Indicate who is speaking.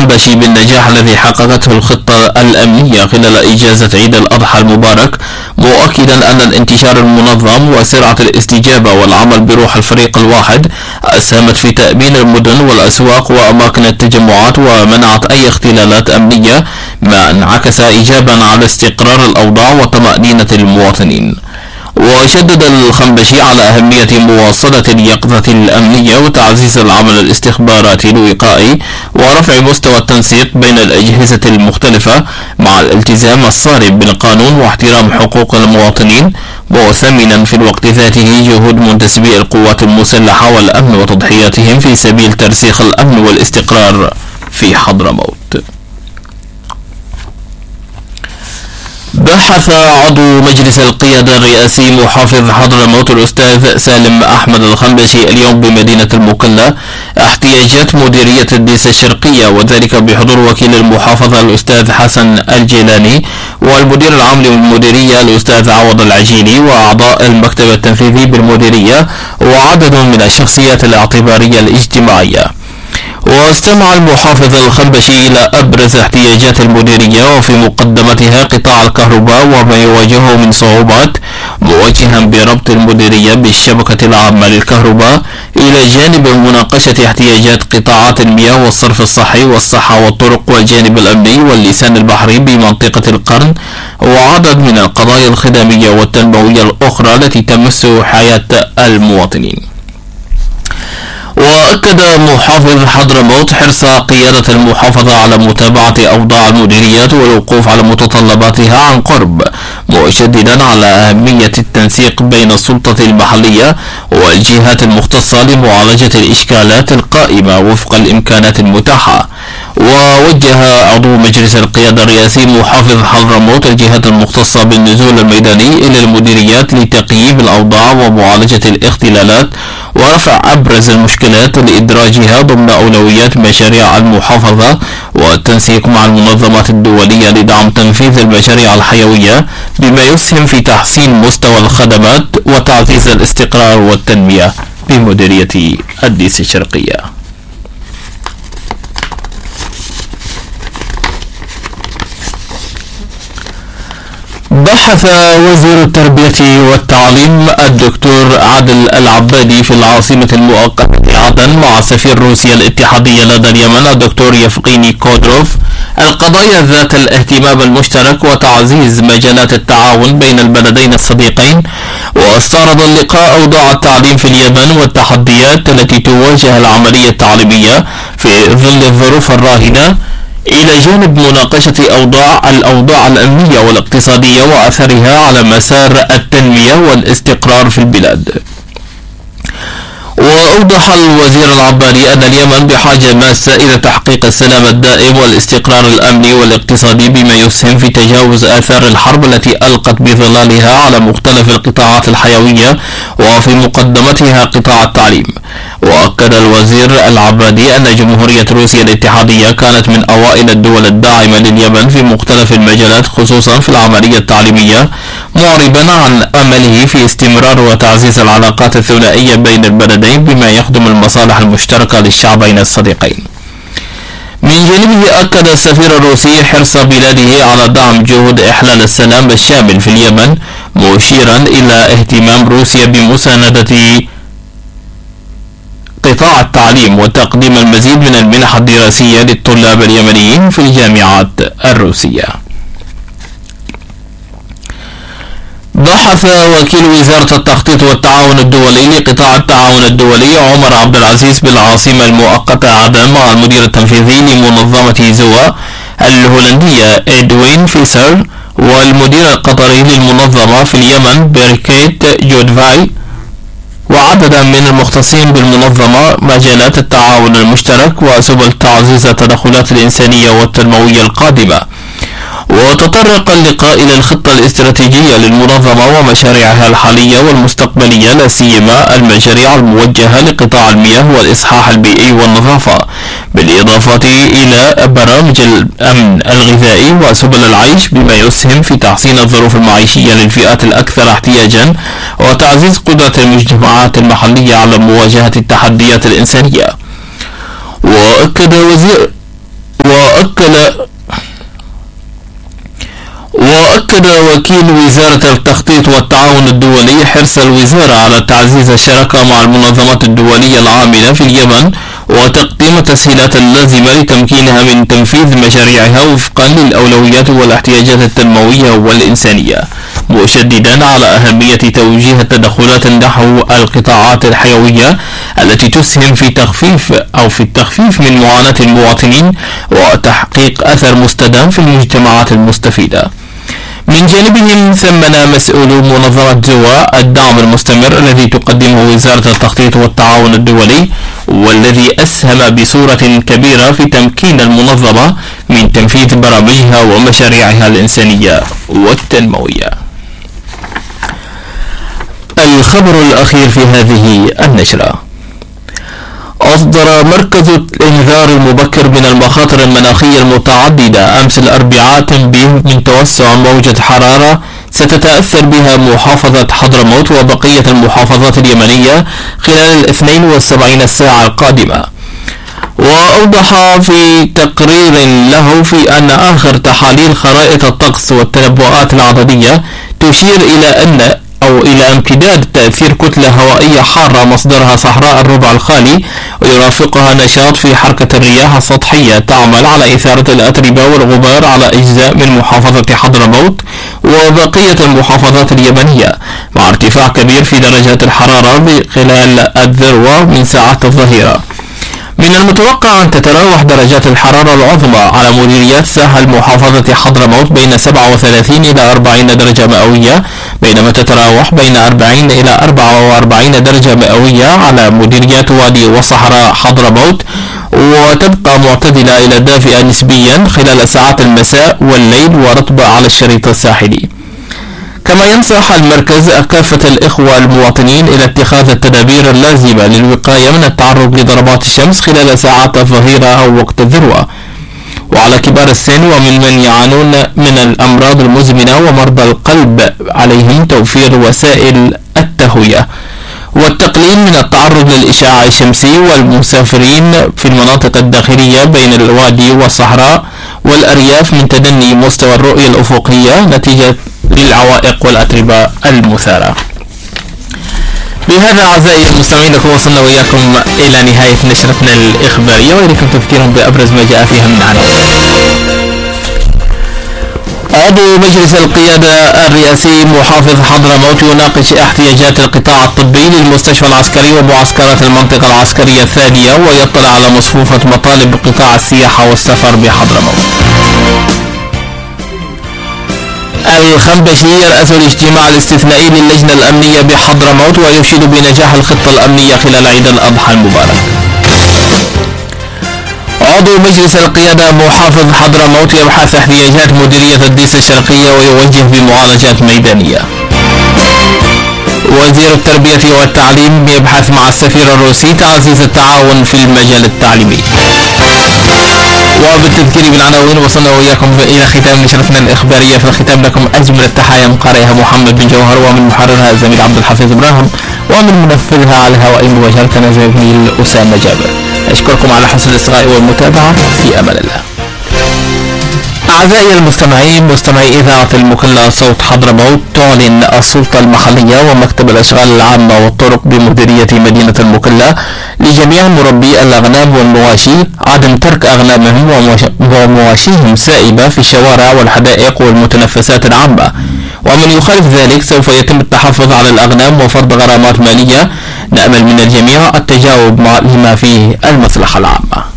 Speaker 1: الخنبشي بالنجاح الذي حققته الخطة الأمنية خلال إجازة عيد الأضحى المبارك، مؤكدا أن الانتشار المنظم وسرعة الاستجابة والعمل بروح الفريق الواحد أسهمت في تأمين المدن والأسواق وأماكن التجمعات ومنعت أي اختلالات أمنية، ما انعكس إيجابا على استقرار الأوضاع وطمأنينة المواطنين. وشدد الخنبشي على أهمية مواصلة اليقظة الأمنية وتعزيز العمل الاستخباراتي الوقائي ورفع مستوى التنسيق بين الأجهزة المختلفة مع الالتزام الصارم بالقانون واحترام حقوق المواطنين، وثمنا في الوقت ذاته جهود منتسبي القوات المسلحة والأمن وتضحياتهم في سبيل ترسيخ الأمن والاستقرار في حضرموت. بحث عضو مجلس القيادة الرئاسي محافظ حضرموت الأستاذ سالم أحمد الخنبشي اليوم بمدينة المكلا احتياجات مديرية الديسة الشرقية، وذلك بحضور وكيل المحافظة الأستاذ حسن الجيلاني والمدير العام للمديرية الأستاذ عوض العجيلي وأعضاء المكتب التنفيذي بالمديرية وعدد من الشخصيات الاعتبارية الاجتماعية. واستمع المحافظ الخنبشي إلى أبرز احتياجات المديرية وفي مقدمتها قطاع الكهرباء وما يواجهه من صعوبات، موجها بربط المديرية بالشبكة العامة للكهرباء إلى جانب مناقشة احتياجات قطاعات المياه والصرف الصحي والصحة والطرق والجانب الأمني واللسان البحري بمنطقة القرن وعدد من القضايا الخدمية والتنموية الأخرى التي تمس حياة المواطنين. وأكد محافظ حضرموت حرص قيادة المحافظة على متابعة أوضاع المديريات والوقوف على متطلباتها عن قرب، مشددا على أهمية التنسيق بين السلطة المحلية والجهات المختصة لمعالجة الإشكالات القائمة وفق الإمكانات المتاحة. ووجه عضو مجلس القيادة الرئاسي محافظ حضرموت الجهات المختصة بالنزول الميداني إلى المديريات لتقييم الأوضاع ومعالجة الاختلالات ورفع أبرز المشكلات لإدراجها ضمن أولويات مشاريع المحافظة والتنسيق مع المنظمات الدولية لدعم تنفيذ المشاريع الحيوية بما يسهم في تحسين مستوى الخدمات وتعزيز الاستقرار والتنمية بمديرية الديسة الشرقية. بحث وزير التربية والتعليم الدكتور عادل العبادي في العاصمة المؤقتة عدن مع سفير روسيا الاتحادية لدى اليمن الدكتور يفغيني كودروف القضايا ذات الاهتمام المشترك وتعزيز مجالات التعاون بين البلدين الصديقين. واستعرض اللقاء أوضاع التعليم في اليمن والتحديات التي تواجه العملية التعليمية في ظل الظروف الراهنة، إلى جانب مناقشة الأوضاع الأمنية والاقتصادية وأثرها على مسار التنمية والاستقرار في البلاد. وأوضح الوزير العبادي أن اليمن بحاجة ماسة إلى تحقيق السلام الدائم والاستقرار الأمني والاقتصادي بما يسهم في تجاوز آثار الحرب التي ألقت بظلالها على مختلف القطاعات الحيوية وفي مقدمتها قطاع التعليم. وأكد الوزير العبادي أن جمهورية روسيا الاتحادية كانت من أوائل الدول الداعمة لليمن في مختلف المجالات خصوصا في العملية التعليمية، معربا عن أمله في استمرار وتعزيز العلاقات الثنائية بين البلدين بما يخدم المصالح المشتركة للشعبين الصديقين. من جانبه أكد السفير الروسي حرص بلاده على دعم جهود إحلال السلام الشامل في اليمن، مشيرا إلى اهتمام روسيا بمساندة قطاع التعليم وتقديم المزيد من المنح الدراسية للطلاب اليمنيين في الجامعات الروسية. بحث وكيل وزارة التخطيط والتعاون الدولي لقطاع التعاون الدولي عمر عبد العزيز بالعاصمة المؤقتة عدن مع المدير التنفيذي لمنظمة زوا الهولندية إدوين فيسر والمدير القطري للمنظمة في اليمن بركيت جودفاي وعددا من المختصين بالمنظمة مجالات التعاون المشترك وسبل تعزيز التدخلات الإنسانية والتنموية القادمة. وتطرق اللقاء إلى الخطة الاستراتيجية للمنظمة ومشاريعها الحالية والمستقبلية، لا سيما المشاريع الموجهة لقطاع المياه والإصحاح البيئي والنظافة، بالإضافة إلى برامج الأمن الغذائي وسبل العيش بما يسهم في تحسين الظروف المعيشية للفئات الأكثر احتياجا وتعزيز قدرة المجتمعات المحلية على وأكد وكيل وزارة التخطيط والتعاون الدولي حرص الوزارة على تعزيز الشراكة مع المنظمات الدولية العاملة في اليمن وتقديم التسهيلات اللازمة لتمكينها من تنفيذ مشاريعها وفقا للأولويات والاحتياجات التنموية والإنسانية، مشددا على أهمية توجيه التدخلات نحو القطاعات الحيوية التي تسهم في التخفيف من معاناة المواطنين وتحقيق أثر مستدام في المجتمعات المستفيدة. من جانبهم ثمن مسؤولو منظمة زوا الدعم المستمر الذي تقدمه وزارة التخطيط والتعاون الدولي، والذي أسهم بصورة كبيرة في تمكين المنظمة من تنفيذ برامجها ومشاريعها الإنسانية والتنموية. الخبر الأخير في هذه النشرة: أصدر مركز الإنذار المبكر من المخاطر المناخية المتعددة أمس الأربعاء تنبيه من توسع موجة حرارة ستتأثر بها محافظة حضرموت وبقية المحافظات اليمنية خلال 72 ساعة القادمة. وأوضح في تقرير له في أن آخر تحاليل خرائط الطقس والتنبؤات العددية تشير إلى امتداد تأثير كتلة هوائية حارة مصدرها صحراء الربع الخالي، ويرافقها نشاط في حركة الرياح السطحية تعمل على إثارة الأتربة والغبار على أجزاء من محافظة حضرموت وبقية المحافظات اليمنية، مع ارتفاع كبير في درجات الحرارة خلال الذروة من ساعات الظهيرة. من المتوقع أن تتراوح درجات الحرارة العظمى على مديريات ساحل محافظة حضرموت بين 37 إلى 40 درجة مئوية، بينما تتراوح بين 40 إلى 44 درجة مئوية على مديريات وادي وصحراء حضرموت، وتبقى معتدلة إلى دافئة نسبيا خلال ساعات المساء والليل ورطبة على الشريط الساحلي. كما ينصح المركز كافة الإخوة المواطنين إلى اتخاذ التدابير اللازمة للوقاية من التعرض لضربات الشمس خلال ساعات الظهيرة أو وقت الذروة. وعلى كبار السن ومن يعانون من الأمراض المزمنة ومرضى القلب عليهم توفير وسائل التهوية والتقليل من التعرض للإشعاع الشمسي، والمسافرين في المناطق الداخلية بين الوادي والصحراء والأرياف من تدني مستوى الرؤية الأفقية نتيجة للعوائق والأتربة المثارة. بهذا أعزائي المستمعين نكون وصلنا وإياكم إلى نهاية نشرتنا الإخبارية، وإليكم تذكيرهم بأبرز ما جاء فيها من عناوين. عضو مجلس القيادة الرئاسي محافظ حضرموت يناقش احتياجات القطاع الطبي للمستشفى العسكري ومعسكرات المنطقة العسكرية الثانية، ويطلع على مصفوفة مطالب قطاع السياحة والسفر بحضرموت. الخنبشي يرأس الاجتماع الاستثنائي للجنة الأمنية بحضرموت ويشيد بنجاح الخطة الأمنية خلال عيد الأضحى المبارك. عضو مجلس القيادة محافظ حضرموت يبحث احتياجات مديرية الديس الشرقية ويوجه بمعالجات ميدانية. وزير التربية والتعليم يبحث مع السفير الروسي تعزيز التعاون في المجال التعليمي. وبالتذكير بالعناوين وصلنا وإياكم إلى ختام نشرتنا الإخبارية. في الختام لكم أجمل التحايا من قارئها محمد بن جوهر، ومن محررها الزميل عبد الحفيظ إبراهيم، ومن منفذها على الهواء مباشرة زميل أسامة جابر. أشكركم على حسن الإصغاء والمتابعة، في أمان الله. أعزائي المستمعين، مستمعي إذاعة المكلا صوت حضرموت، تعلن السلطة المحلية ومكتب الأشغال العامة والطرق بمديرية مدينة المكلا لجميع مربي الأغنام والمواشي عدم ترك أغنامهم ومواشيهم سائبة في الشوارع والحدائق والمتنفسات العامة، ومن يخالف ذلك سوف يتم التحفظ على الأغنام وفرض غرامات مالية. نأمل من الجميع التجاوب لما فيه المصلحة العامة.